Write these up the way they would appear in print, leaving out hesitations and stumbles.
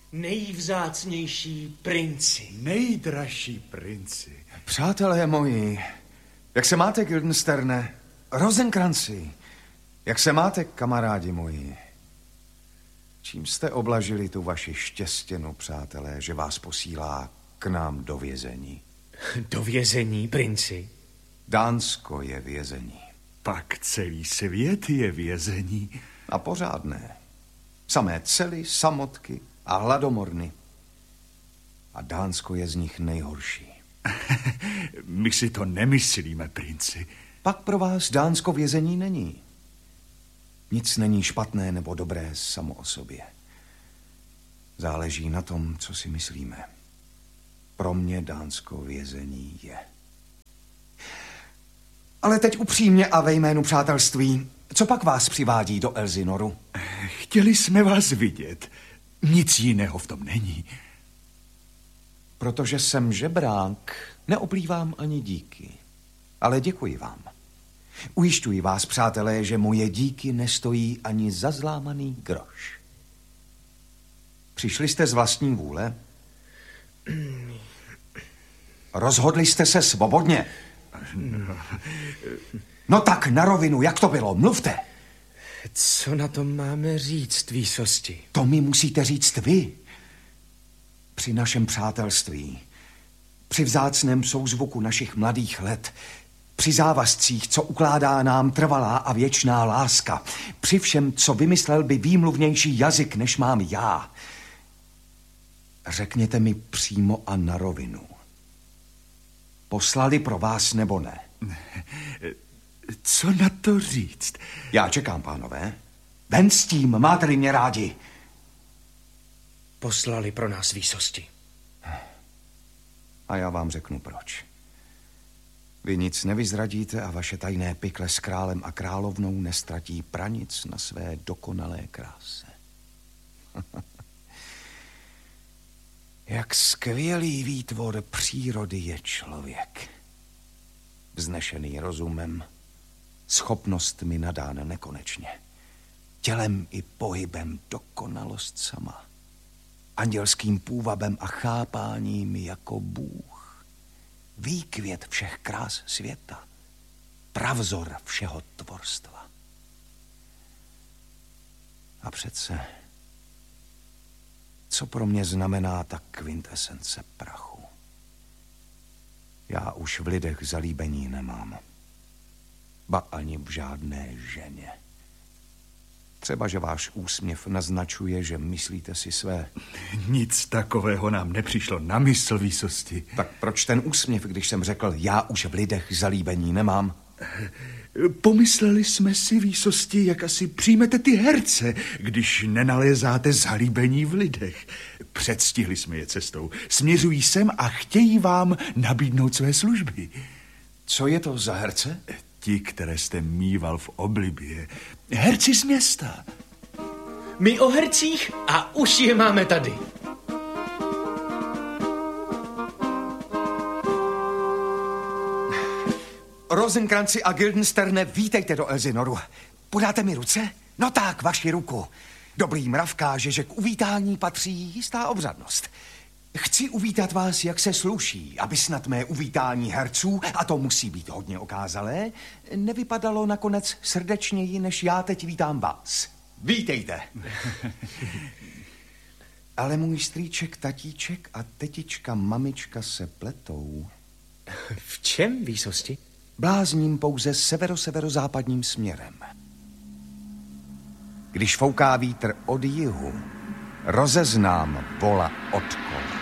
Nejvzácnější princi. Nejdražší princi. Přátelé moji, jak se máte, Guildensterne? Rozenkranci, jak se máte, kamarádi moji? Čím jste oblažili tu vaši štěstěnu, přátelé, že vás posílá k nám do vězení? Do vězení, princi? Dánsko je vězení. Pak celý svět je vězení. A pořádné. Samé cely, samotky a hladomorny. A Dánsko je z nich nejhorší. My si to nemyslíme, princi. Pak pro vás Dánsko vězení není. Nic není špatné nebo dobré samo o sobě. Záleží na tom, co si myslíme. Pro mě Dánsko vězení je. Ale teď upřímně a ve jménu přátelství, co pak vás přivádí do Elzinoru? Chtěli jsme vás vidět. Nic jiného v tom není. Protože jsem žebrák, neoplývám ani díky. Ale děkuji vám. Ujišťuji vás, přátelé, že moje díky nestojí ani za zlámaný groš. Přišli jste z vlastní vůle? Rozhodli jste se svobodně? No tak na rovinu, jak to bylo? Mluvte. Co na tom máme říct, výsosti? To mi musíte říct vy. Při našem přátelství, při vzácném souzvuku našich mladých let, při závazcích, co ukládá nám trvalá a věčná láska, při všem, co vymyslel by výmluvnější jazyk, než mám já. Řekněte mi přímo a na rovinu. Poslali pro vás nebo ne? Co na to říct? Já čekám, pánové. Ven s tím, máte-li mě rádi. Poslali pro nás výsosti. A já vám řeknu proč. Vy nic nevyzradíte a vaše tajné pikle s králem a královnou nestratí pranic na své dokonalé kráse. Jak skvělý výtvor přírody je člověk. Vznešený rozumem, schopnostmi nadán nekonečně, tělem i pohybem dokonalost sama, andělským půvabem a chápáním jako Bůh, výkvět všech krás světa, pravzor všeho tvorstva. A přece, co pro mě znamená ta kvintesence prachu? Já už v lidech zalíbení nemám. Ba ani v žádné ženě. Třeba, že váš úsměv naznačuje, že myslíte si své. Nic takového nám nepřišlo na mysl, výsosti. Tak proč ten úsměv, když jsem řekl, já už v lidech zalíbení nemám? Pomysleli jsme si, výsosti, jak asi přijmete ty herce, když nenalézáte zalíbení v lidech. Předstihli jsme je cestou. Směřují sem a chtějí vám nabídnout své služby. Co je to za herce? Ti, které jste mýval v oblibě. Herci z města. My o hercích a už je máme tady. Rozenkranci a Guildensterne, vítejte do Elzinoru. Podáte mi ruce? No tak, vaši ruku. Dobrý mrav káže, že k uvítání patří jistá obřadnost. Chci uvítat vás, jak se sluší, aby snad mé uvítání herců, a to musí být hodně okázalé, nevypadalo nakonec srdečněji, než já teď vítám vás. Vítejte. Ale můj strýček, tatíček a tetička, mamička se pletou. V čem, výsosti? Blázním pouze severo-severozápadním směrem. Když fouká vítr od jihu, rozeznám vola od kola.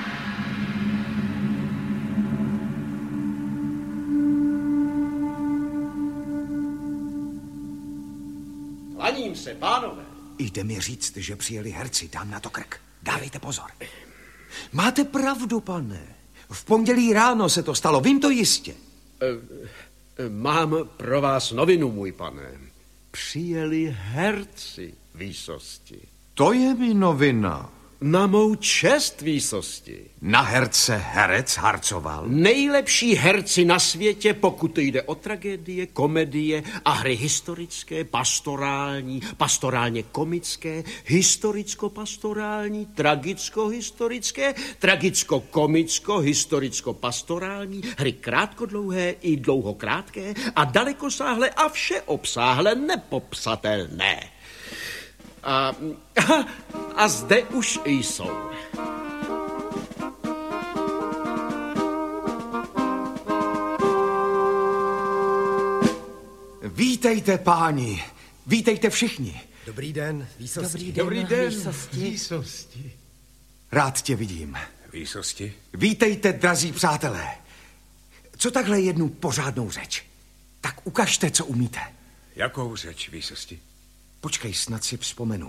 Klaním se, pánové. Jde mi říct, že přijeli herci, dám na to krk. Dávejte pozor. Máte pravdu, pane. V pondělí ráno se to stalo, vím to jistě. Mám pro vás novinu, můj pane. Přijeli herci, výsosti. To je mi novina. Na mou čest, výsosti. Na herce herec harcoval. Nejlepší herci na světě, pokud jde o tragédie, komedie a hry historické, pastorální, pastorálně komické, historicko-pastorální, tragicko-historické, tragicko-komicko-historicko-pastorální, hry krátkodlouhé i dlouhokrátké a dalekosáhlé a všeobsáhle nepopsatelné. A zde už jsou. Vítejte, páni. Vítejte všichni. Dobrý den, výsosti. Dobrý den, Výsosti. Rád tě vidím. výsosti. Vítejte, drazí přátelé. Co takhle jednu pořádnou řeč? Tak ukažte, co umíte. Jakou řeč, výsosti? Počkej, snad si vzpomenu.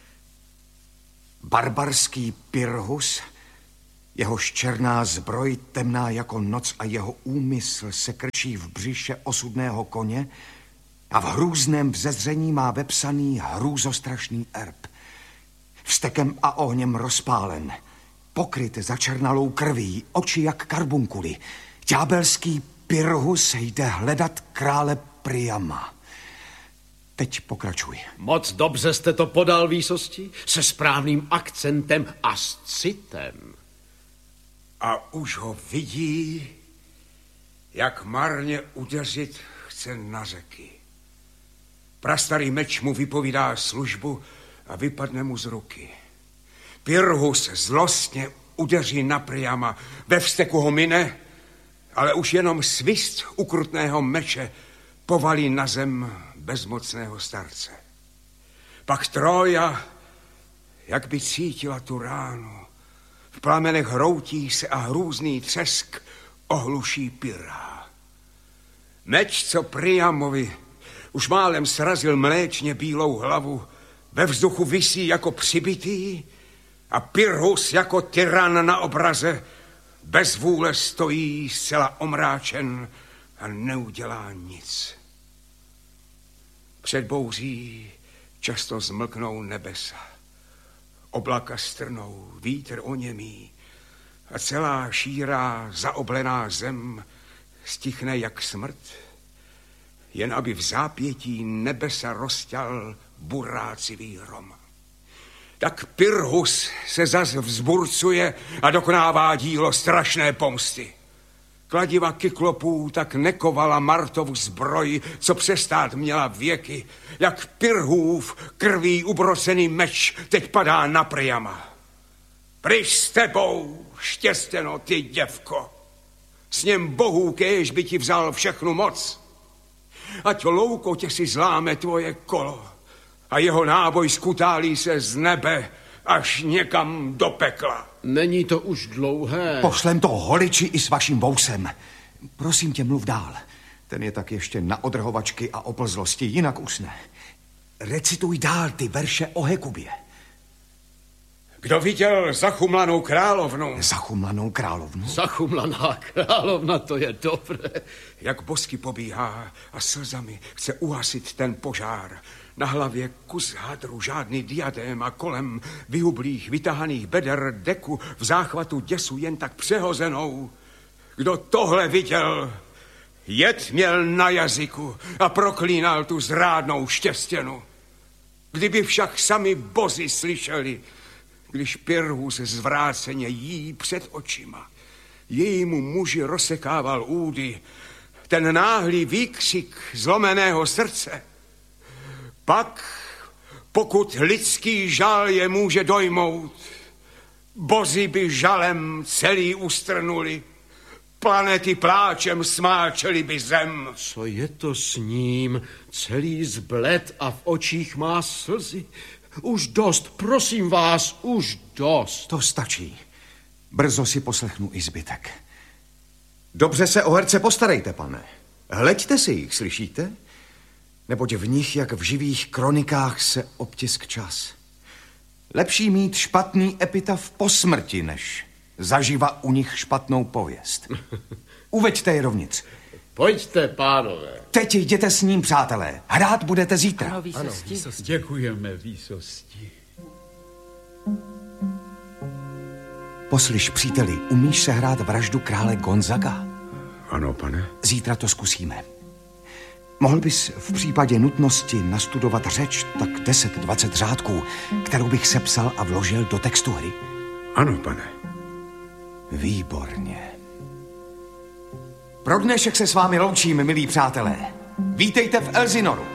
Barbarský Pyrrhus, jehož černá zbroj temná jako noc a jeho úmysl se krčí v břiše osudného koně a v hrůzném vzezření má vepsaný hrůzostrašný erb. Vztekem a ohněm rozpálen, pokryt začernalou krví, oči jak karbunkuly. Ďábelský Pyrrhus jde hledat krále Priama. Teď pokračuj. Moc dobře jste to podal, výsosti, se správným akcentem a s citem. A už ho vidí, jak marně udeřit chce na řeky. Prastarý meč mu vypovídá službu a vypadne mu z ruky. Pyrrhus zlostně udeří na Priama, ve vzteku ho mine, ale už jenom svist ukrutného meče povalí na zem bezmocného starce. Pak Trója, jak by cítila tu ránu, v plamenech hroutí se a hrůzný třesk ohluší Pyrrha. Meč, co Priamovi už málem srazil mléčně bílou hlavu, ve vzduchu visí jako přibitý a Pyrrhus jako tyran na obraze bez vůle stojí zcela omráčen a neudělá nic. Před bouří často zmlknou nebesa, oblaka strnou, vítr oněmí a celá šírá zaoblená zem stichne jak smrt, jen aby v zápětí nebesa rozťal burácivý hrom. Tak Pyrrhus se zas vzburcuje a dokonává dílo strašné pomsty. Kladiva Kyklopů tak nekovala Martovu zbroj, co přestát měla věky, jak Pyrrhův krví ubrocený meč teď padá na Priama. Pryč s tebou, štěstěno, ty děvko, s něm bohů kéž by ti vzal všechnu moc. Ať loukotě si zláme tvoje kolo a jeho náboj skutálí se z nebe až někam do pekla. Není to už dlouhé. Pošlem to holiči i s vaším vousem. Prosím tě, mluv dál. Ten je tak ještě na odrhovačky a oplzlosti, jinak usne. Recituj dál ty verše o Hekubě. Kdo viděl zachumlanou královnu? Zachumlanou královnu? Zachumlaná královna, to je dobré. Jak bosky pobíhá a slzami chce uhasit ten požár. Na hlavě kus hadru, žádný diadém a kolem vyhublých, vytahaných beder deku v záchvatu děsu jen tak přehozenou. Kdo tohle viděl, jed měl na jazyku a proklínal tu zrádnou štěstěnu. Kdyby však sami bozi slyšeli, když Pyrrhus zvráceně jí před očima, jejímu muži rozsekával údy, ten náhlý výkřik zlomeného srdce, pak, pokud lidský žal je může dojmout, bozi by žalem celý ustrnuli, planety pláčem smáčeli by zem. Co je to s ním? Celý zbled a v očích má slzy. Už dost, prosím vás, už dost. To stačí. Brzo si poslechnu i zbytek. Dobře se o herce postarejte, pane. Hleďte si jich, slyšíte? Neboť v nich, jak v živých kronikách, se obtisk čas. Lepší mít špatný epitaf po smrti, než zaživa u nich špatnou pověst. Uveďte je dovnitř. Pojďte, pánové. Teď jděte s ním, přátelé. Hrát budete zítra. Ano, výsosti. Děkujeme, výsosti. Poslyš, příteli, umíš se hrát vraždu krále Gonzaga? Ano, pane. Zítra to zkusíme. Mohl bys v případě nutnosti nastudovat řeč tak 10-20 řádků, kterou bych sepsal a vložil do textu hry? Ano, pane. Výborně. Pro dnešek se s vámi loučím, milí přátelé. Vítejte v Elzinoru.